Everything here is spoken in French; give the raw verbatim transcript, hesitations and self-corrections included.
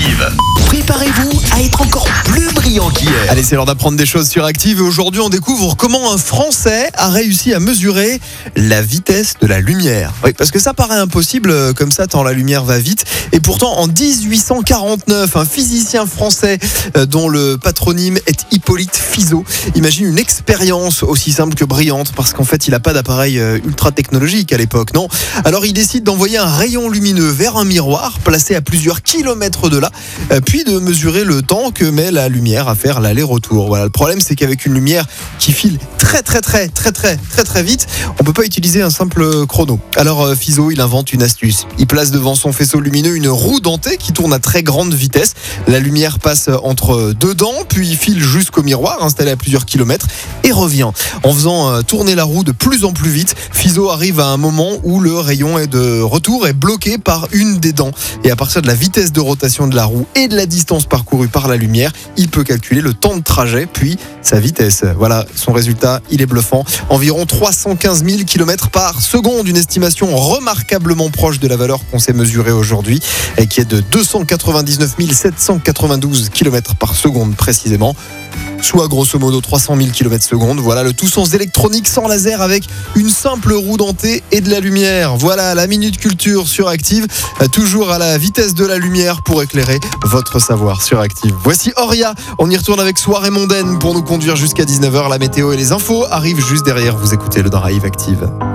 Active. Préparez-vous à être encore plus brillant qu'hier. Allez, c'est l'heure d'apprendre des choses sur Active. Et aujourd'hui, on découvre comment un Français a réussi à mesurer la vitesse de la lumière. Oui, parce que ça paraît impossible comme ça, tant la lumière va vite. Et pourtant, en dix-huit cent quarante-neuf, un physicien français euh, dont le patronyme est Hippolyte Fizeau imagine une expérience aussi simple que brillante, parce qu'en fait, il n'a pas d'appareil euh, ultra technologique à l'époque, non. Alors, il décide d'envoyer un rayon lumineux vers un miroir placé à plusieurs kilomètres de là, euh, puis de mesurer le temps que met la lumière à faire l'aller-retour. Voilà. Le problème, c'est qu'avec une lumière qui file très très très très très très très vite, on peut pas utiliser un simple chrono. Alors euh, Fizeau, il invente une astuce. Il place devant son faisceau lumineux une roue dentée qui tourne à très grande vitesse. La lumière passe entre deux dents, puis file jusqu'au miroir installé à plusieurs kilomètres et revient. En faisant euh, tourner la roue de plus en plus vite, Fizeau arrive à un moment où le rayon est de retour est bloqué par une des dents. Et à partir de la vitesse de rotation de la roue et de la distance parcourue par la lumière, il peut calculer le temps de trajet, puis sa vitesse. Voilà, son résultat, il est bluffant. Environ trois cent quinze mille kilomètres par seconde, une estimation remarquablement proche de la valeur qu'on sait mesurer aujourd'hui, et qui est de deux cent quatre-vingt-dix-neuf mille sept cent quatre-vingt-douze kilomètres par seconde précisément. Soit grosso modo trois cent mille kilomètres seconde. Voilà, le tout sans électronique, sans laser, avec une simple roue dentée et de la lumière. Voilà la Minute Culture sur Active, toujours à la vitesse de la lumière pour éclairer votre savoir sur Active. Voici Oria, on y retourne avec Soirée mondaine pour nous conduire jusqu'à dix-neuf heures. La météo et les infos arrivent juste derrière. Vous écoutez le Drive Active.